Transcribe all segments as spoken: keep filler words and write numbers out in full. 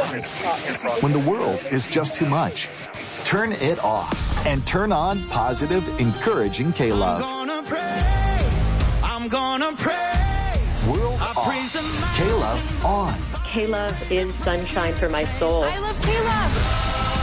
When the world is just too much, turn it off and turn on positive, encouraging K-Love. I'm gonna praise, I'm gonna praise. World I off, K-Love on. K-Love is sunshine for my soul. I love K-Love.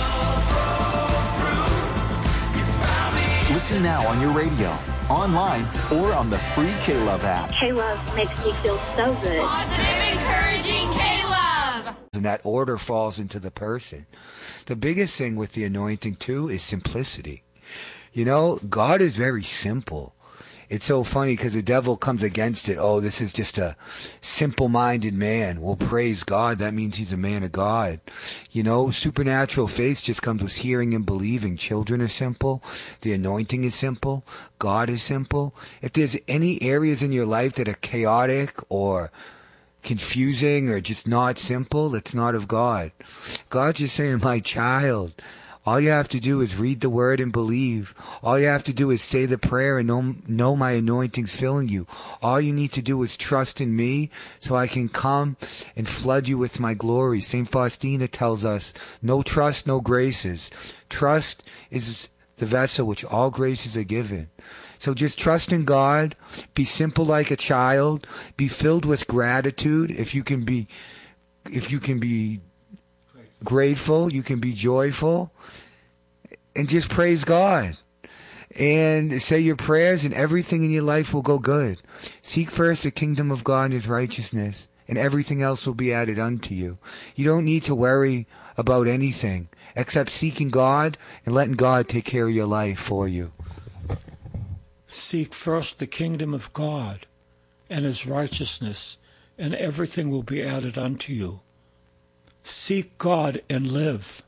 Listen now on your radio, online, or on the free K-Love app. K-Love makes me feel so good. Positive, encouraging K-Love. And that order falls into the person. The biggest thing with the anointing, too, is simplicity. You know, God is very simple. It's so funny because the devil comes against it. Oh, this is just a simple-minded man. Well, praise God. That means he's a man of God. You know, supernatural faith just comes with hearing and believing. Children are simple. The anointing is simple. God is simple. If there's any areas in your life that are chaotic or confusing or just not simple, it's not of God. God's just saying, my child, all you have to do is read the word and believe. All you have to do is say the prayer and know, know my anointing's filling you. All you need to do is trust in me so I can come and flood you with my glory. Saint Faustina tells us, no trust, no graces. Trust is the vessel which all graces are given. So just trust in God. Be simple like a child. Be filled with gratitude. If you can be, if you can be grateful, you can be joyful, and just praise God and say your prayers, and everything in your life will go good. Seek first the kingdom of God and his righteousness, and everything else will be added unto you. You don't need to worry about anything except seeking God and letting God take care of your life for you. Seek first the kingdom of God and his righteousness, and everything will be added unto you. Seek God and live.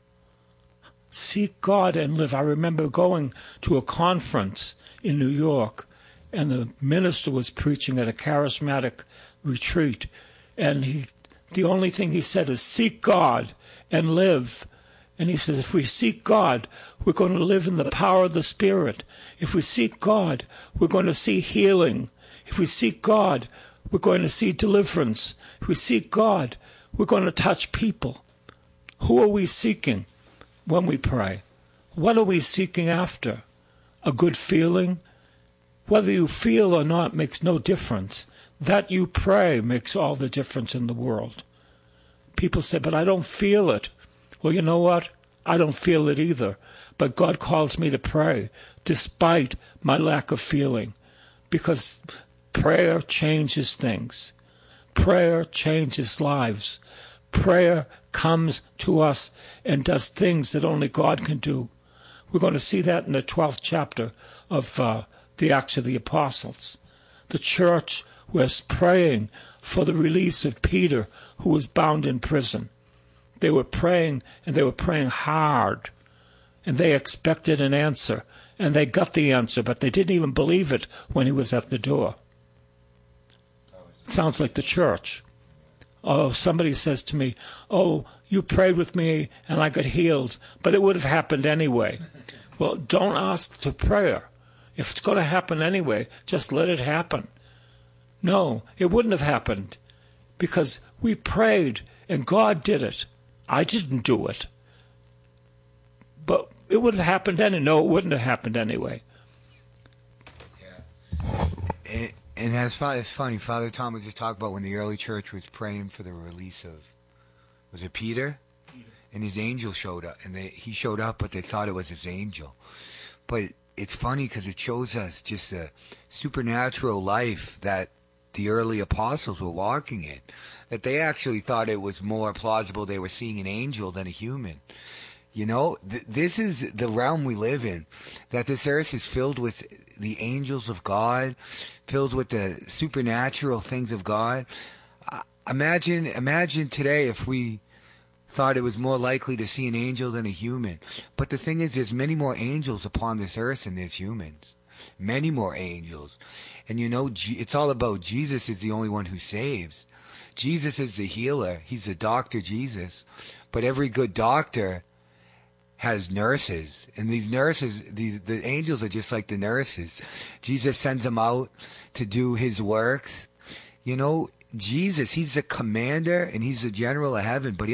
Seek God and live. I remember going to a conference in New York, and the minister was preaching at a charismatic retreat, and he, the only thing he said is, seek God and live. And he says, if we seek God, we're going to live in the power of the Spirit. If we seek God, we're going to see healing. If we seek God, we're going to see deliverance. If we seek God, we're going to touch people. Who are we seeking when we pray? What are we seeking after? A good feeling? Whether you feel or not makes no difference. That you pray makes all the difference in the world. People say, but I don't feel it. Well, you know what? I don't feel it either. But God calls me to pray despite my lack of feeling, because prayer changes things. Prayer changes lives. Prayer comes to us and does things that only God can do. We're going to see that in the twelfth chapter of uh, the Acts of the Apostles. The church was praying for the release of Peter, who was bound in prison. They were praying, and they were praying hard, and they expected an answer, and they got the answer, but they didn't even believe it when he was at the door. It sounds like the church. Oh, somebody says to me, oh, you prayed with me and I got healed, but it would have happened anyway. Well, don't ask to prayer. If it's going to happen anyway, just let it happen. No, it wouldn't have happened because we prayed and God did it. I didn't do it. But it would have happened anyway. No, it wouldn't have happened anyway. Yeah. It- And that's funny, it's funny. Father Tom would just talk about when the early church was praying for the release of, was it Peter? Peter. And his angel showed up. And they, he showed up, but they thought it was his angel. But it's funny because it shows us just a supernatural life that the early apostles were walking in. That they actually thought it was more plausible they were seeing an angel than a human. You know, th- this is the realm we live in, that this earth is filled with the angels of God, filled with the supernatural things of God. Uh, imagine, imagine today if we thought it was more likely to see an angel than a human. But the thing is, there's many more angels upon this earth than there's humans. Many more angels. And you know, G- it's all about Jesus is the only one who saves. Jesus is the healer. He's the doctor, Jesus. But every good doctor has nurses, and these nurses, these the angels are just like the nurses. Jesus sends them out to do his works. You know, Jesus, he's the commander and he's the general of heaven, but he